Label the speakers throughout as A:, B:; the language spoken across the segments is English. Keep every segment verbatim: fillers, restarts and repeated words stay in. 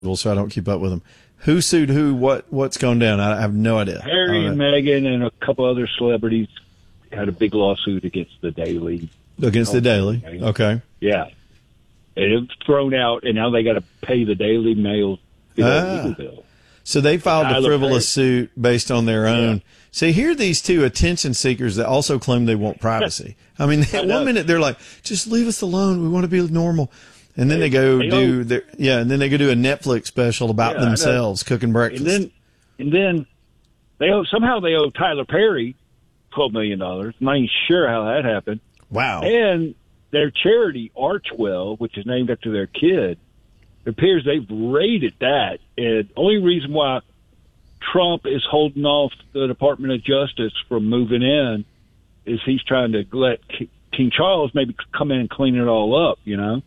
A: so I don't keep up with them. Who sued who? What what's going down? I have no idea.
B: Harry and Meghan and a couple other celebrities had a big lawsuit against the Daily.
A: Against the Daily, okay.
B: Yeah, and it was thrown out, and now they got to pay the Daily Mail you know,
A: ah.
B: legal bill.
A: So they filed a frivolous
B: Perry.
A: suit based on their own.
B: Yeah.
A: See, here are these two attention seekers that also claim they want privacy. I mean, at one minute they're like, "Just leave us alone. We want to be normal," and then they, they go they do their yeah, and then they go do a Netflix special about yeah, themselves cooking breakfast.
B: And then, and then they owe somehow they owe Tyler Perry twelve million dollars. I'm not even sure how that happened.
A: Wow.
B: And their charity, Archwell, which is named after their kid, it appears they've raided that. And the only reason why Trump is holding off the Department of Justice from moving in is he's trying to let King Charles maybe come in and clean it all up, you know,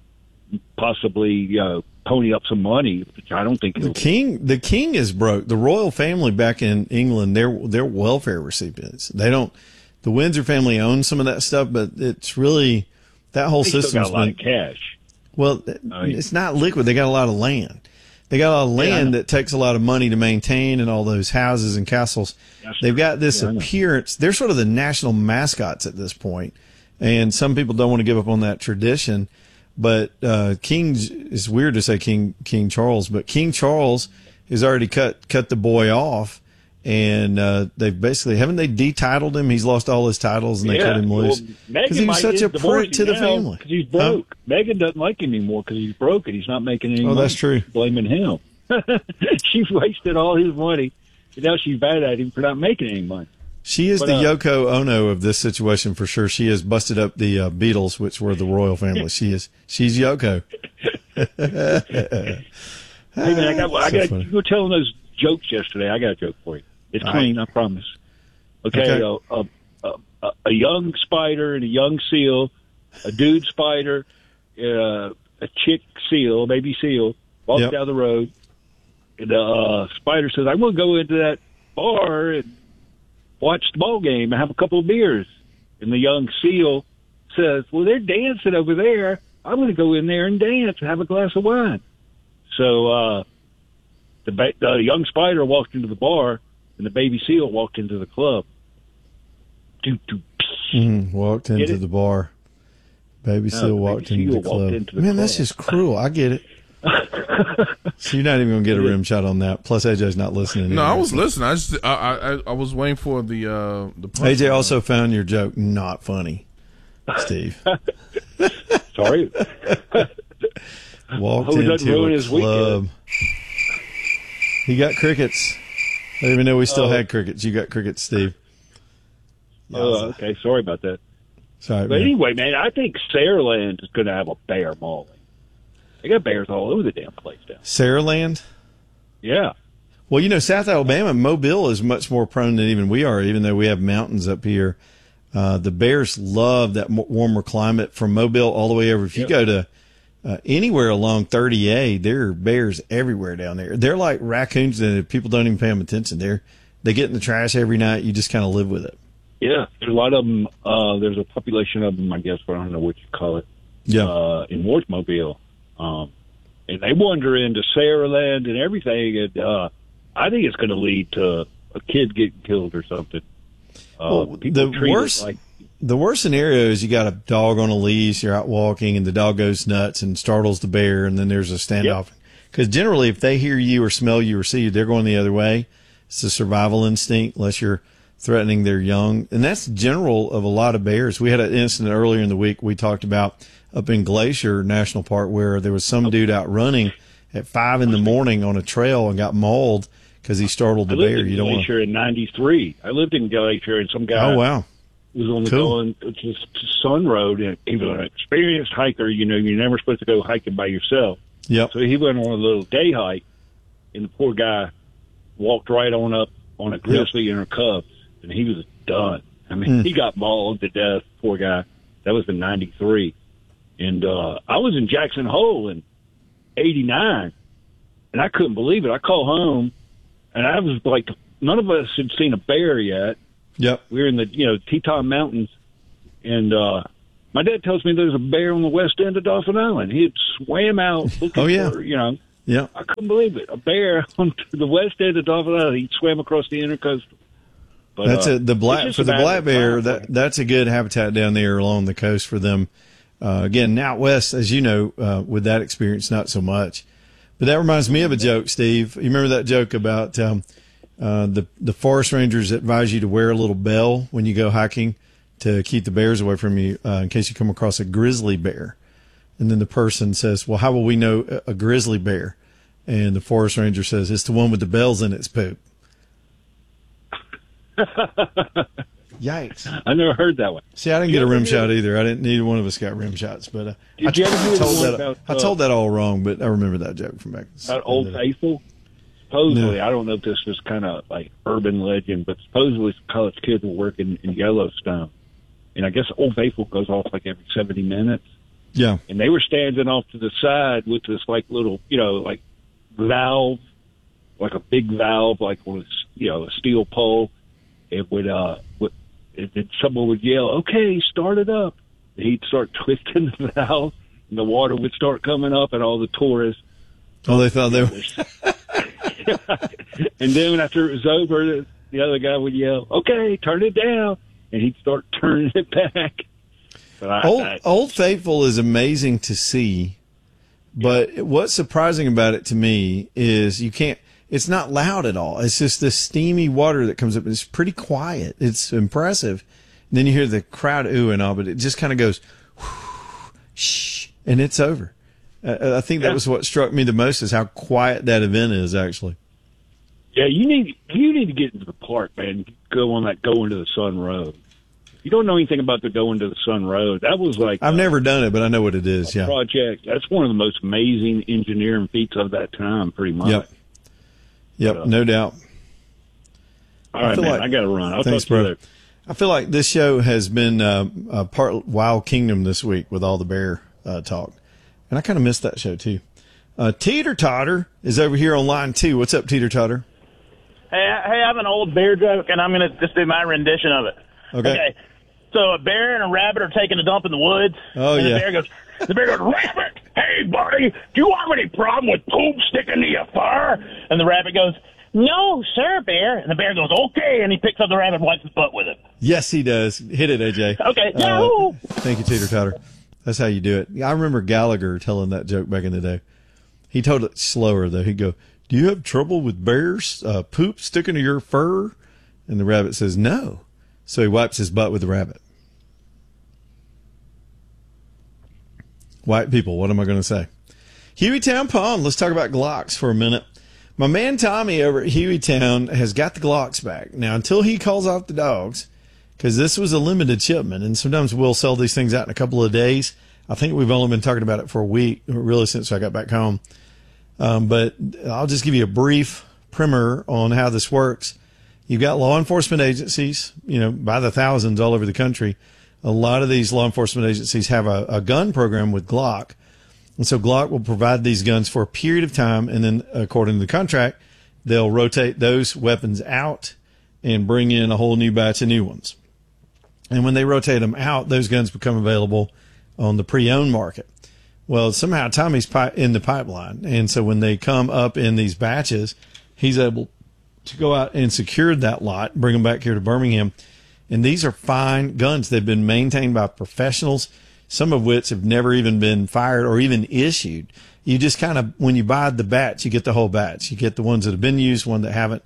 B: possibly uh, pony up some money, which I don't think
A: the king. The king is broke. The royal family back in England, they're they're welfare recipients. They don't. The Windsor family owns some of that stuff, but it's really that whole
B: system.
A: system's
B: got a lot
A: been,
B: of cash.
A: Well, I mean, it's not liquid. They got a lot of land. They got a lot of land yeah, that takes a lot of money to maintain, and all those houses and castles. That's They've got this yeah, appearance. They're sort of the national mascots at this point, and some people don't want to give up on that tradition. But uh, King, it's weird to say King King Charles, but King Charles has already cut cut the boy off. And uh, they've basically, haven't they detitled him? He's lost all his titles and they
B: yeah,
A: cut him loose. Because
B: well,
A: he was such a prick to the family.
B: Because he's broke. Huh? Meghan doesn't like him anymore because he's broke and he's not making any
A: oh,
B: money.
A: Oh, that's true.
B: Blaming him. She's wasted all his money. And now she's bad at him for not making any money.
A: She is
B: but,
A: the
B: uh,
A: Yoko Ono of this situation for sure. She has busted up the uh, Beatles, which were the royal family. She is. She's Yoko.
B: Hey, man, I got, I got, you were telling those jokes yesterday. I got a joke for you. It's clean, right. I promise. Okay, okay. A, a, a, a young spider and a young seal, a dude spider, uh, a chick seal, baby seal, walks yep. down the road. And the uh, spider says, "I'm going to go into that bar and watch the ball game and have a couple of beers." And the young seal says, "Well, they're dancing over there. I'm going to go in there and dance and have a glass of wine." So uh, the, ba- the young spider walked into the bar. And the baby seal walked into the club. Doo, doo,
A: mm, walked into the bar. Baby no, seal walked, baby into, seal the walked into the club. Man, club. That's just cruel. I get it. So you're not even going to get a rim shot on that. Plus, A J's not listening.
C: No, I was listening. I just I I, I was waiting for the uh, the.
A: A J also found your joke not funny, Steve.
B: Sorry.
A: Walked into a club. Weekend. He got crickets. I didn't even know we still uh, had crickets. You got crickets, Steve.
B: Oh, uh, okay. Sorry about that.
A: Sorry,
B: but
A: man.
B: anyway, man, I think Saraland is going to have a bear mauling. They got bears all over the damn place down.
A: Saraland?
B: Yeah.
A: Well, you know, South Alabama, Mobile is much more prone than even we are, even though we have mountains up here. Uh, the bears love that warmer climate from Mobile all the way over. If you yep. go to Uh, anywhere along thirty A, there are bears everywhere down there. They're like raccoons that people don't even pay them attention. They're, they get in the trash every night. You just kind of live with it.
B: Yeah, there's a lot of them. Uh, there's a population of them, I guess, but I don't know what you call it,
A: yeah.
B: uh, in North Mobile. Um, and they wander into Saraland and everything. And uh, I think it's going to lead to a kid getting killed or something. Uh,
A: well, the worst... Like, The worst scenario is you got a dog on a leash, you're out walking, and the dog goes nuts and startles the bear, and then there's a standoff. Because yep. generally, if they hear you or smell you or see you, they're going the other way. It's a survival instinct, unless you're threatening their young. And that's general of a lot of bears. We had an incident earlier in the week we talked about up in Glacier National Park where there was some dude out running at five in the morning on a trail and got mauled because he startled the
B: I lived
A: bear.
B: In
A: you don't
B: Glacier
A: want
B: in ninety-three. I lived in Glacier, and some guy.
A: Oh, wow.
B: was on the
A: cool.
B: going to Sun Road, and he was an experienced hiker. You know, you're never supposed to go hiking by yourself.
A: Yep.
B: So he went on a little day hike, and the poor guy walked right on up on a grizzly yep. and her cubs, and he was done. I mean, mm. he got mauled to death, poor guy. That was in ninety-three. And uh, I was in Jackson Hole in eighty-nine, and I couldn't believe it. I called home, and I was like, none of us had seen a bear yet.
A: Yep.
B: We were in the, you know, Teton Mountains, and uh, my dad tells me there's a bear on the west end of Dauphin Island. He had swam out looking
A: oh, yeah.
B: for, you know,
A: Yeah.
B: I couldn't believe it. A bear on the west end of Dauphin Island. He swam across the intercoastal. But,
A: that's
B: uh,
A: a, the black for the black bear. That that's a good habitat down there along the coast for them. Uh, again, out west, as you know, uh, with that experience, not so much. But that reminds me of a joke, Steve. You remember that joke about um, uh, the the forest rangers advise you to wear a little bell when you go hiking to keep the bears away from you uh, in case you come across a grizzly bear. And then the person says, "Well, how will we know a, a grizzly bear?" And the forest ranger says, "It's the one with the bells in its poop." Yikes!
B: I never heard that one.
A: See, I didn't get a rim shot either. I didn't. Neither one of us got rim shots, but uh, I,
B: Did you ever hear
A: I
B: the
A: told
B: one
A: that.
B: about,
A: I
B: uh,
A: told that all wrong, but I remember that joke from back.
B: About Old Faithful. Supposedly,
A: No.
B: I don't know if this is kind of like urban legend, but supposedly some college kids were working in Yellowstone, and I guess Old Faithful goes off like every seventy minutes.
A: Yeah,
B: And they were standing off to the side with this like little, you know, like valve, like a big valve, like on a, you know, a steel pole. It would, uh, would, it, it, someone would yell, "Okay, start it up." He'd start twisting the valve, and the water would start coming up, and all the tourists.
A: Oh, they thought they were.
B: And then after it was over, the other guy would yell, "Okay, turn it down," and he'd start turning it back. But I,
A: Old,
B: I,
A: Old Faithful is amazing to see, but what's surprising about it to me is you can't. It's not loud at all. It's just this steamy water that comes up. It's pretty quiet. It's impressive. And then you hear the crowd ooh and all, but it just kind of goes, whoosh, shh, and it's over. Uh, I think that was what struck me the most is how quiet that event is actually.
B: Yeah, you need you need to get into the park, man. Go on that Going to the Sun Road. You don't know anything about the Going to the Sun Road. That was like
A: I've
B: uh,
A: never done it, but I know what it is. Yeah,
B: project. That's one of the most amazing engineering feats of that time, pretty much.
A: Yep. Yep,
B: So,
A: no doubt.
B: All right,
A: feel
B: man.
A: like-
B: I got to run. I'll
A: Thanks,
B: talk to you
A: bro.
B: later.
A: I feel like this show has been uh, a part Wild Kingdom this week with all the bear uh, talk, and I kind of missed that show too. Uh, Teeter Totter is over here on line two. What's up, Teeter Totter?
D: Hey, I- hey, I have an old bear joke, and I'm going to just do my rendition of it.
A: Okay.
D: So a bear and a rabbit are taking a dump in the woods.
A: Oh,
D: and
A: yeah.
D: The bear goes, the bear goes, "Rabbit, hey, buddy, do you have any problem with poop sticking to your fur?" And the rabbit goes, "No, sir, bear." And the bear goes, "Okay," and he picks up the rabbit and wipes his butt with it.
A: Yes, he does. Hit it, A J.
D: Okay,
A: Uh,
D: no.
A: thank you, Teeter Totter. That's how you do it. I remember Gallagher telling that joke back in the day. He told it slower, though. He'd go, "Do you have trouble with bears, uh, poop sticking to your fur?" And the rabbit says, "No." So he wipes his butt with the rabbit. White people, what am I going to say? Hueytown Pond, let's talk about Glocks for a minute. My man Tommy over at Hueytown has got the Glocks back. Now, until he calls off the dogs, because this was a limited shipment, and sometimes we'll sell these things out in a couple of days. I think we've only been talking about it for a week, really since I got back home. Um, but I'll just give you a brief primer on how this works. You've got law enforcement agencies, you know, by the thousands all over the country. A lot of these law enforcement agencies have a, a gun program with Glock. And so Glock will provide these guns for a period of time, and then according to the contract, they'll rotate those weapons out and bring in a whole new batch of new ones. And when they rotate them out, those guns become available on the pre-owned market. Well, somehow Tommy's pi- in the pipeline, and so when they come up in these batches, he's able to go out and secure that lot, bring them back here to Birmingham. And these are fine guns. They've been maintained by professionals, some of which have never even been fired or even issued. You just kind of, when you buy the batch, you get the whole batch. You get the ones that have been used, one that haven't.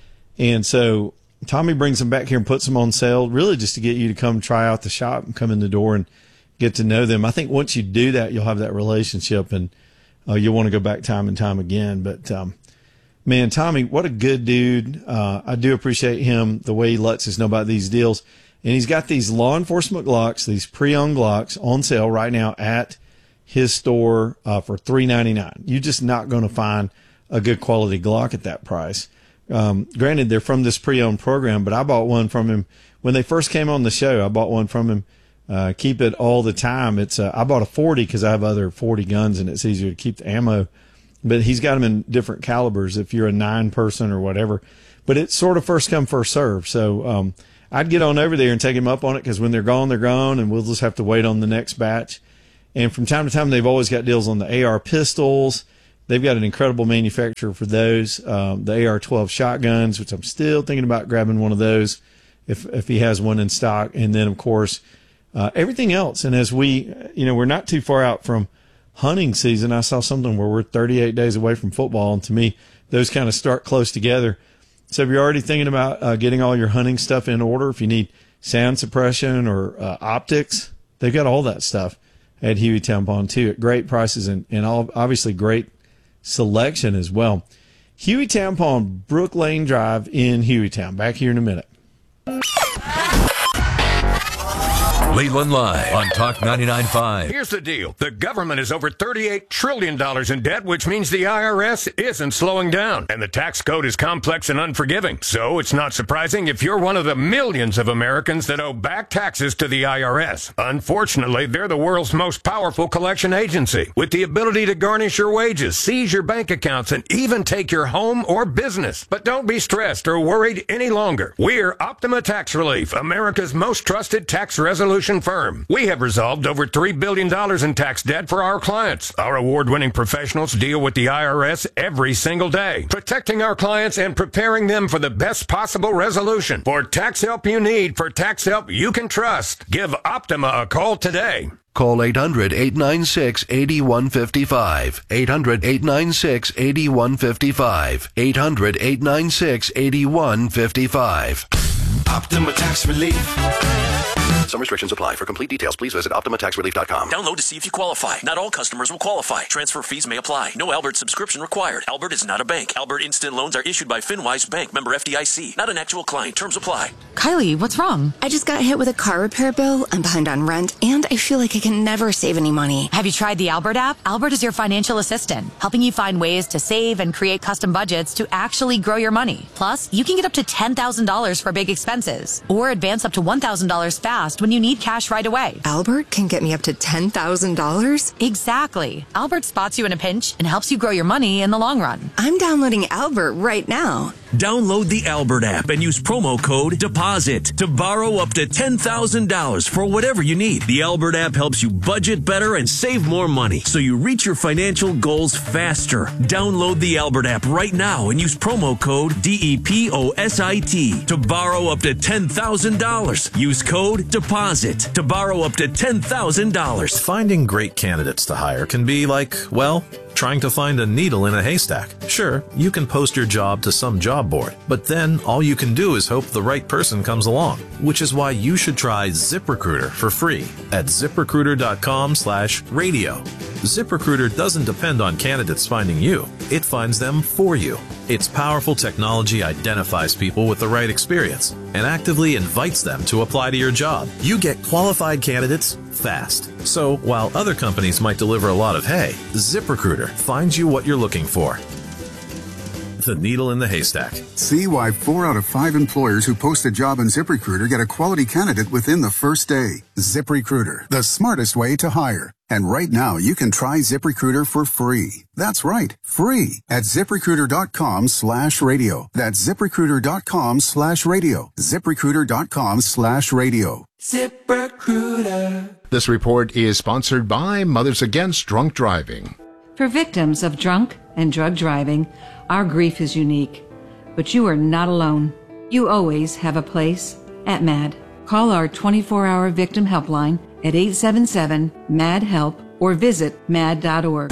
A: And so Tommy brings them back here and puts them on sale, really just to get you to come try out the shop and come in the door and get to know them. I think once you do that, you'll have that relationship, and uh, you'll want to go back time and time again. But, um, man, Tommy, what a good dude. Uh, I do appreciate him, the way he lets us know about these deals. And he's got these law enforcement Glocks, these pre-owned Glocks on sale right now at his store uh, for three ninety-nine. You're just not going to find a good quality Glock at that price. Um, granted, they're from this pre-owned program, but I bought one from him when they first came on the show. I bought one from him. Uh, keep it all the time. It's uh, I bought a forty because I have other forty guns, and it's easier to keep the ammo. But he's got them in different calibers if you're a nine person or whatever. But it's sort of first come, first serve. So um, I'd get on over there and take him up on it, because when they're gone, they're gone, and we'll just have to wait on the next batch. And from time to time, they've always got deals on the A R pistols. They've got an incredible manufacturer for those. Um, the A R twelve shotguns, which I'm still thinking about grabbing one of those if if he has one in stock. And then, of course, uh, everything else. And as we, you know, we're not too far out from hunting season. I saw something where we're thirty-eight days away from football, and to me, those kind of start close together. So if you're already thinking about uh, getting all your hunting stuff in order, if you need sound suppression or uh, optics, they've got all that stuff at Hueytown too, at great prices and, and all, obviously great selection as well. Hueytown, Brook Lane Drive in Hueytown. Back here in a minute.
E: Leland Live on Talk ninety-nine point five.
F: Here's the deal. The government is over thirty-eight trillion dollars in debt, which means the I R S isn't slowing down. And the tax code is complex and unforgiving. So it's not surprising if you're one of the millions of Americans that owe back taxes to the I R S. Unfortunately, they're the world's most powerful collection agency, with the ability to garnish your wages, seize your bank accounts, and even take your home or business. But don't be stressed or worried any longer. We're Optima Tax Relief, America's most trusted tax resolution firm. We have resolved over three billion dollars in tax debt for our clients. Our award-winning professionals deal with the I R S every single day, protecting our clients and preparing them for the best possible resolution. For tax help you need, for tax help you can trust, give Optima a call today.
E: Call eight hundred, eight nine six, eight one five five. eight hundred, eight nine six, eight one five five. eight hundred, eight nine six, eight one five five.
G: Optima Tax Relief.
E: Some restrictions apply. For complete details, please visit Optima Tax Relief dot com.
H: Download to see if you qualify. Not all customers will qualify. Transfer fees may apply. No Albert subscription required. Albert is not a bank. Albert Instant Loans are issued by FinWise Bank, member F D I C. Not an actual client. Terms apply.
I: Kylie, what's wrong?
J: I just got hit with a car repair bill. I'm behind on rent, and I feel like I can never save any money.
I: Have you tried the Albert app? Albert is your financial assistant, helping you find ways to save and create custom budgets to actually grow your money. Plus, you can get up to ten thousand dollars for big expenses, or advance up to one thousand dollars fast when you need cash right away.
J: Albert can get me up to ten thousand dollars?
I: Exactly. Albert spots you in a pinch and helps you grow your money in the long run.
J: I'm downloading Albert right now.
K: Download the Albert app and use promo code DEPOSIT to borrow up to ten thousand dollars for whatever you need. The Albert app helps you budget better and save more money so you reach your financial goals faster. Download the Albert app right now and use promo code D E P O S I T to borrow up to ten thousand dollars. Use code DEPOSIT to borrow up to ten thousand dollars.
L: Finding great candidates to hire can be like, well, trying to find a needle in a haystack. Sure, you can post your job to some job board, but then all you can do is hope the right person comes along, which is why you should try ZipRecruiter for free at ZipRecruiter.com slash radio. ZipRecruiter doesn't depend on candidates finding you. It finds them for you. Its powerful technology identifies people with the right experience and actively invites them to apply to your job. You get qualified candidates fast. So while other companies might deliver a lot of hay, ZipRecruiter finds you what you're looking for. The needle in the haystack.
M: See why four out of five employers who post a job in ZipRecruiter get a quality candidate within the first day. ZipRecruiter, the smartest way to hire. And right now, you can try ZipRecruiter for free. That's right, free at ZipRecruiter.com slash radio. That's ZipRecruiter.com slash radio. ZipRecruiter.com slash radio.
N: ZipRecruiter. This report is sponsored by Mothers Against Drunk Driving.
O: For victims of drunk and drug driving, our grief is unique. But you are not alone. You always have a place at MAD. Call our twenty-four hour victim helpline at eight seven seven, M A D, HELP or visit mad dot org.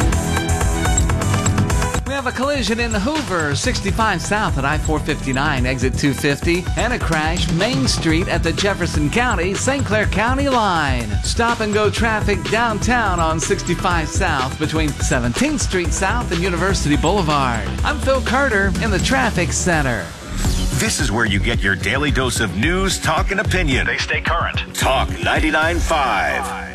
P: We have a collision in Hoover, sixty-five south at I four fifty-nine, exit two fifty, and a crash Main Street at the Jefferson County, Saint Clair County line. Stop and go traffic downtown on sixty-five south between seventeenth Street South and University Boulevard. I'm Phil Carter in the Traffic Center.
Q: This is where you get your daily dose of news, talk, and opinion.
R: They stay current.
Q: Talk ninety-nine point five.